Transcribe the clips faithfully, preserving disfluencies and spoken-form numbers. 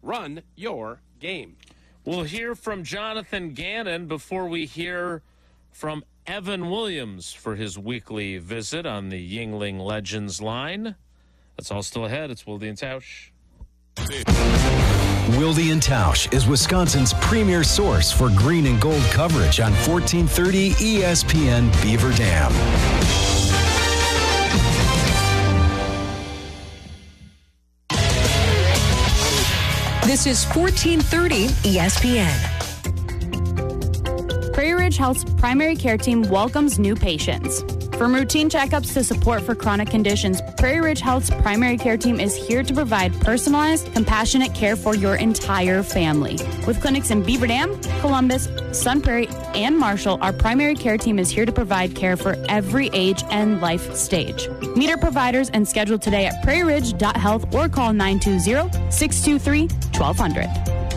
Run your game. We'll hear from Jonathan Gannon before we hear from Evan Williams for his weekly visit on the Yuengling Legends line. That's all still ahead. It's Wilde and Tausch. Wilde and Tausch is Wisconsin's premier source for green and gold coverage on fourteen thirty E S P N Beaver Dam. This is fourteen thirty E S P N. Prairie Ridge Health's primary care team welcomes new patients. From routine checkups to support for chronic conditions, Prairie Ridge Health's primary care team is here to provide personalized, compassionate care for your entire family. With clinics in Beaver Dam, Columbus, Sun Prairie, and Marshall, our primary care team is here to provide care for every age and life stage. Meet our providers and schedule today at prairie ridge dot health or call nine two zero, six two three, one two zero zero.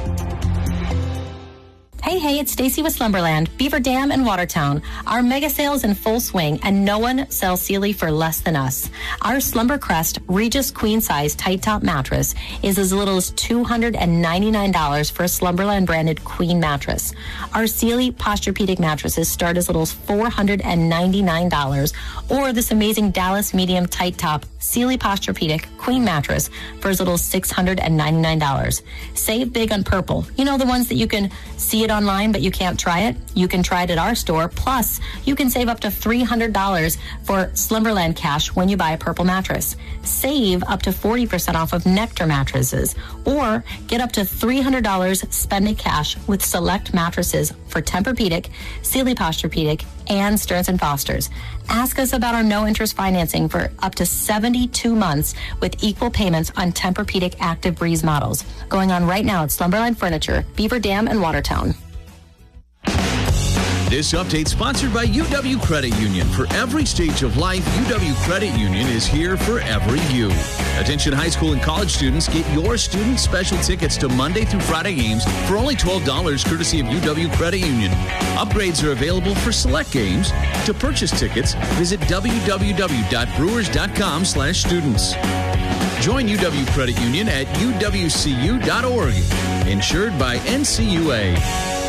Hey, hey, it's Stacy with Slumberland, Beaver Dam, and Watertown. Our mega sale is in full swing, and no one sells Sealy for less than us. Our Slumber Crest Regis Queen Size Tight Top Mattress is as little as two hundred ninety-nine dollars for a Slumberland branded Queen mattress. Our Sealy Posturepedic mattresses start as little as four hundred ninety-nine dollars, or this amazing Dallas Medium Tight Top Sealy Posturepedic Queen mattress for as little as six hundred ninety-nine dollars. Save big on Purple. You know, the ones that you can see it online, but you can't try it? You can try it at our store. Plus, you can save up to three hundred dollars for Slumberland cash when you buy a Purple mattress. Save up to forty percent off of Nectar mattresses, or get up to three hundred dollars spending cash with select mattresses for Tempur-Pedic, Sealy Posturepedic, and Stearns and Foster's. Ask us about our no-interest financing for up to seventy-two months with equal payments on Tempur-Pedic Active Breeze models. Going on right now at Slumberland Furniture, Beaver Dam, and Watertown. This update sponsored by U W Credit Union. For every stage of life, U W Credit Union is here for every you. Attention high school and college students, get your student special tickets to Monday through Friday games for only twelve dollars courtesy of U W Credit Union. Upgrades are available for select games. To purchase tickets, visit w w w dot brewers dot com slash students. Join U W Credit Union at u w c u dot org. Insured by N C U A.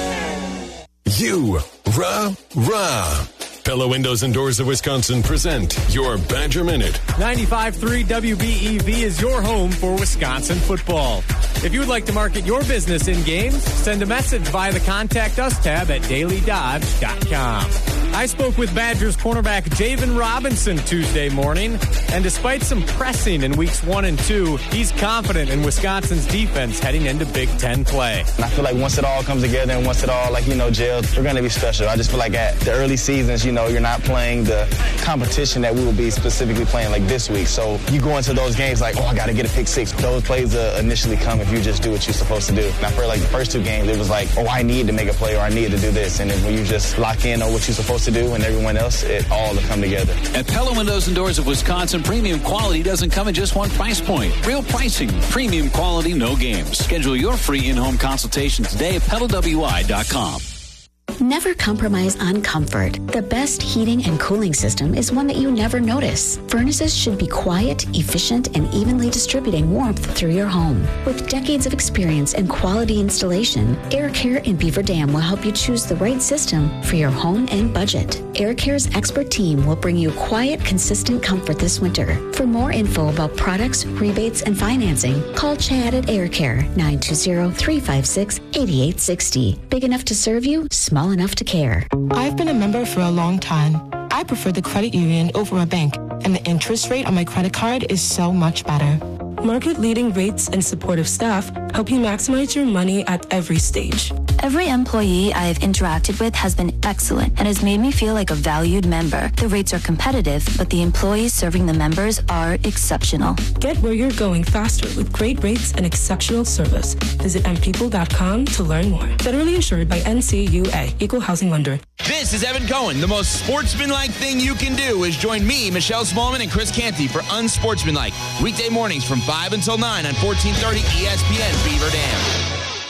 You, rah, rah. Pella Windows and Doors of Wisconsin present your Badger Minute. ninety-five point three W B E V is your home for Wisconsin football. If you would like to market your business in games, send a message via the Contact Us tab at daily dodge dot com. I spoke with Badgers cornerback Javen Robinson Tuesday morning, and despite some pressing in weeks one and two, he's confident in Wisconsin's defense heading into Big Ten play. And I feel like once it all comes together and once it all, like, you know, gels, we're going to be special. I just feel like at the early seasons, you know, you're not playing the competition that we will be specifically playing like this week. So you go into those games like, oh, I got to get a pick six. Those plays uh, initially come if you just do what you're supposed to do. And I feel like the first two games, it was like, oh, I need to make a play or I need to do this. And then when you just lock in on what you're supposed to do and everyone else, it all will come together. At Pella Windows and Doors of Wisconsin, premium quality doesn't come at just one price point. Real pricing, premium quality, no games. Schedule your free in-home consultation today at pella w i dot com. Never compromise on comfort. The best heating and cooling system is one that you never notice. Furnaces should be quiet, efficient, and evenly distributing warmth through your home. With decades of experience and quality installation, Air Care in Beaver Dam will help you choose the right system for your home and budget. Air Care's expert team will bring you quiet, consistent comfort this winter. For more info about products, rebates, and financing, call Chad at Air Care, nine two zero, three five six, eight eight six zero. Big enough to serve you, small enough to care. I've been a member for a long time. I prefer the credit union over a bank, and the interest rate on my credit card is so much better. Market-leading rates and supportive staff help you maximize your money at every stage. Every employee I have interacted with has been excellent and has made me feel like a valued member. The rates are competitive, but the employees serving the members are exceptional. Get where you're going faster with great rates and exceptional service. Visit m people dot com to learn more. Federally insured by N C U A, Equal Housing Lender. This is Evan Cohen. The most sportsmanlike thing you can do is join me, Michelle Smallman, and Chris Canty for Unsportsmanlike. Weekday mornings from five until nine on fourteen thirty E S P N Beaver Dam.